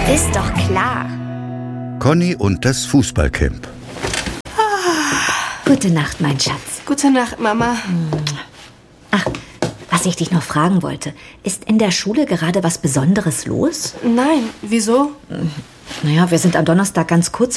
Ist doch klar. Conny und das Fußballcamp. Gute Nacht, mein Schatz. Gute Nacht, Mama. Ach, was ich dich noch fragen wollte. Ist in der Schule gerade was Besonderes los? Nein, wieso? Naja, wir sind am Donnerstag ganz kurz